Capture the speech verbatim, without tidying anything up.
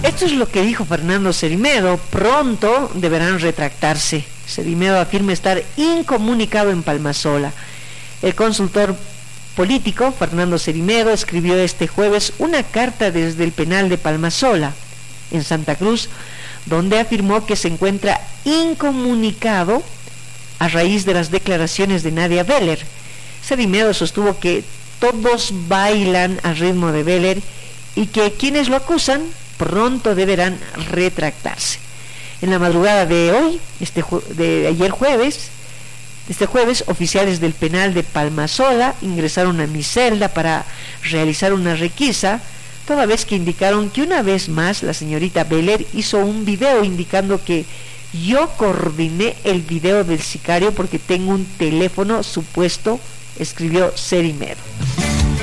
Esto es lo que dijo Fernando Cerimedo. Pronto deberán retractarse. Cerimedo afirma estar incomunicado en Palmasola. El consultor político Fernando Cerimedo escribió este jueves una carta desde el penal de Palmasola, en Santa Cruz, donde afirmó que se encuentra incomunicado a raíz de las declaraciones de Nadia Beller. Cerimedo sostuvo que todos bailan al ritmo de Beller y que quienes lo acusan pronto deberán retractarse. En la madrugada de hoy, este ju- de ayer jueves, este jueves, oficiales del penal de Palmasola ingresaron a mi celda para realizar una requisa, toda vez que indicaron que una vez más la señorita Beller hizo un video indicando que yo coordiné el video del sicario porque tengo un teléfono supuesto, escribió Cerimedo.